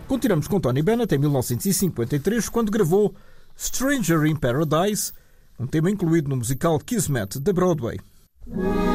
Continuamos com Tony Bennett em 1953, quando gravou Stranger in Paradise, um tema incluído no musical Kismet da Broadway.